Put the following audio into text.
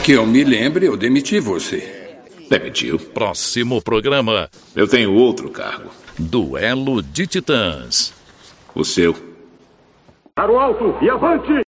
Que eu me lembre, eu demiti você. Demitiu. Próximo programa. Eu tenho outro cargo. Duelo de Titãs. O seu. Para o alto e avante!